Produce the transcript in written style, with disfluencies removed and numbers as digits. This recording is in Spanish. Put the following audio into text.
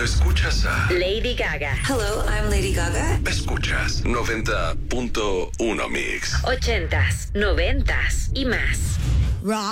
escuchas a Lady Gaga. Hello, I'm Lady Gaga. Escuchas 90.1 Mix. 80s, 90s y más.